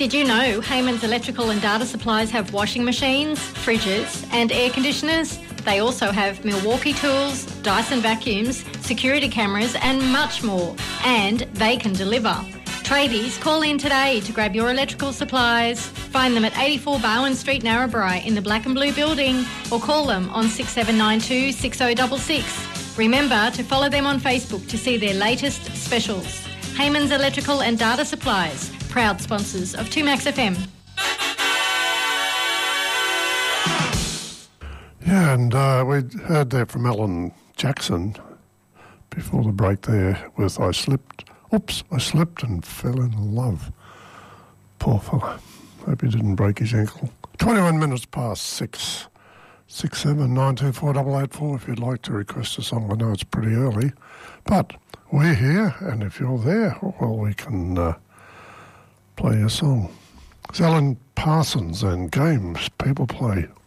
Did you know Heyman's Electrical and Data Supplies have washing machines, fridges and air conditioners? They also have Milwaukee tools, Dyson vacuums, security cameras and much more. And they can deliver. Tradies, call in today to grab your electrical supplies. Find them at 84 Bowen Street, Narrabri in the Black and Blue building or call them on 6792 6066. Remember to follow them on Facebook to see their latest specials. Heyman's Electrical and Data Supplies, proud sponsors of 2Max FM. Yeah, and we heard there from Alan Jackson before the break there with I slipped and fell in love. Poor fella. Hope he didn't break his ankle. 21 minutes past 6. 679248884 if you'd like to request a song. I know it's pretty early, but we're here, and if you're there, well, we can play a song. It's Alan Parsons and Games People Play